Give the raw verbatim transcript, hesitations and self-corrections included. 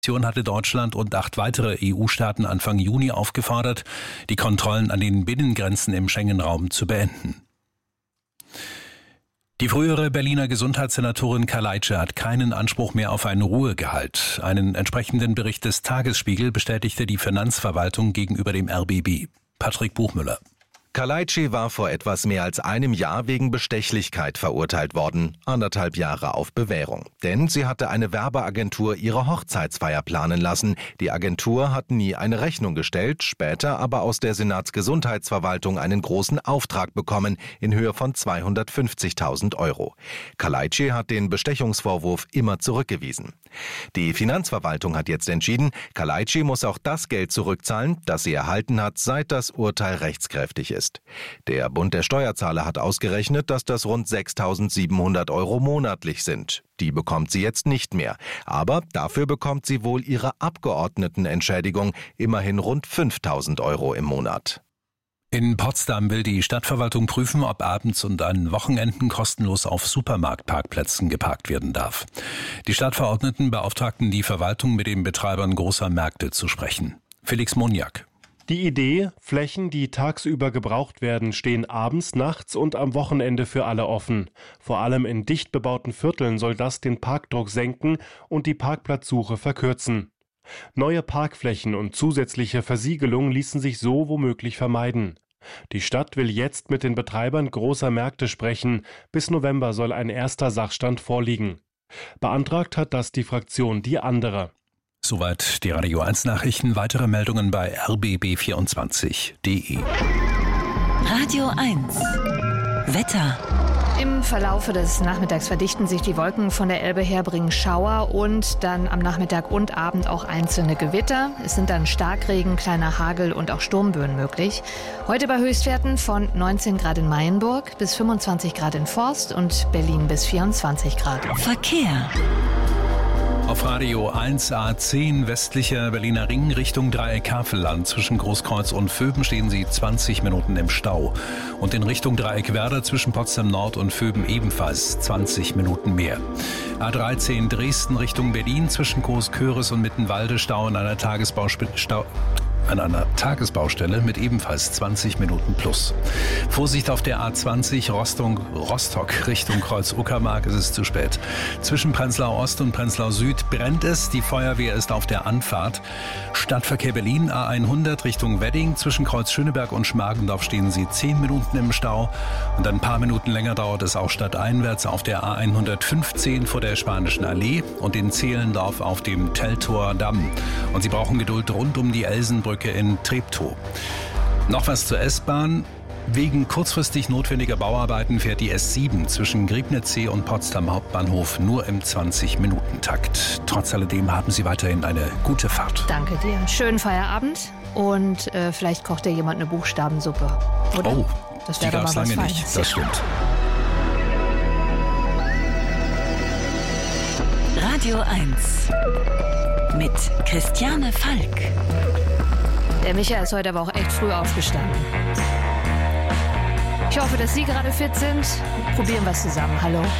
Die Kommission hatte Deutschland und acht weitere E U-Staaten Anfang Juni aufgefordert, die Kontrollen an den Binnengrenzen im Schengen-Raum zu beenden. Die frühere Berliner Gesundheitssenatorin Kaleitsche hat keinen Anspruch mehr auf ein Ruhegehalt. Einen entsprechenden Bericht des Tagesspiegel bestätigte die Finanzverwaltung gegenüber dem R B B. Patrick Buchmüller. Kaleitsche war vor etwas mehr als einem Jahr wegen Bestechlichkeit verurteilt worden, anderthalb Jahre auf Bewährung. Denn sie hatte eine Werbeagentur ihre Hochzeitsfeier planen lassen. Die Agentur hat nie eine Rechnung gestellt, später aber aus der Senatsgesundheitsverwaltung einen großen Auftrag bekommen in Höhe von zweihundertfünfzigtausend Euro. Kaleitsche hat den Bestechungsvorwurf immer zurückgewiesen. Die Finanzverwaltung hat jetzt entschieden, Kaleitsche muss auch das Geld zurückzahlen, das sie erhalten hat, seit das Urteil rechtskräftig ist. Der Bund der Steuerzahler hat ausgerechnet, dass das rund sechstausendsiebenhundert Euro monatlich sind. Die bekommt sie jetzt nicht mehr. Aber dafür bekommt sie wohl ihre Abgeordnetenentschädigung, immerhin rund fünftausend Euro im Monat. In Potsdam will die Stadtverwaltung prüfen, ob abends und an Wochenenden kostenlos auf Supermarktparkplätzen geparkt werden darf. Die Stadtverordneten beauftragten die Verwaltung, mit den Betreibern großer Märkte zu sprechen. Felix Moniak. Die Idee, Flächen, die tagsüber gebraucht werden, stehen abends, nachts und am Wochenende für alle offen. Vor allem in dicht bebauten Vierteln soll das den Parkdruck senken und die Parkplatzsuche verkürzen. Neue Parkflächen und zusätzliche Versiegelung ließen sich so womöglich vermeiden. Die Stadt will jetzt mit den Betreibern großer Märkte sprechen. Bis November soll ein erster Sachstand vorliegen. Beantragt hat das die Fraktion Die Andere. Soweit die Radio eins Nachrichten. Weitere Meldungen bei r b b vierundzwanzig punkt d e. Radio eins Wetter. Im Verlaufe des Nachmittags verdichten sich die Wolken von der Elbe her, bringen Schauer und dann am Nachmittag und Abend auch einzelne Gewitter. Es sind dann Starkregen, kleiner Hagel und auch Sturmböen möglich. Heute bei Höchstwerten von neunzehn Grad in Mayenburg bis fünfundzwanzig Grad in Forst und Berlin bis vierundzwanzig Grad. Verkehr. Auf Radio eins A zehn westlicher Berliner Ring Richtung Dreieck Havelland. Zwischen Großkreuz und Vöben stehen Sie zwanzig Minuten im Stau. Und in Richtung Dreieck Werder zwischen Potsdam Nord und Vöben ebenfalls zwanzig Minuten mehr. A dreizehn Dresden Richtung Berlin zwischen Großköris und Mittenwalde Stau in einer Tagesbaustelle. Stau an einer Tagesbaustelle mit ebenfalls zwanzig Minuten plus. Vorsicht auf der A zwanzig Rostock, Rostock Richtung Kreuz-Uckermark, ist es zu spät. Zwischen Prenzlau Ost und Prenzlau Süd brennt es, die Feuerwehr ist auf der Anfahrt. Stadtverkehr Berlin A hundert Richtung Wedding, zwischen Kreuz Schöneberg und Schmargendorf stehen Sie zehn Minuten im Stau und ein paar Minuten länger dauert es auch stadteinwärts auf der A hundertfünfzehn vor der Spanischen Allee und in Zehlendorf auf dem Teltower Damm. Und Sie brauchen Geduld rund um die Elsenbrücke in Treptow. Noch was zur S-Bahn. Wegen kurzfristig notwendiger Bauarbeiten fährt die S sieben zwischen Griebnitzsee und Potsdam Hauptbahnhof nur im zwanzig-Minuten-Takt. Trotz alledem haben Sie weiterhin eine gute Fahrt. Danke dir. Schönen Feierabend und äh, vielleicht kocht dir jemand eine Buchstabensuppe. Oder? Oh, das die wäre gab es lange Feines. nicht. Das stimmt. Radio eins mit Christiane Falk. Der Michael ist heute aber auch echt früh aufgestanden. Ich hoffe, dass Sie gerade fit sind. Probieren wir es zusammen. Hallo.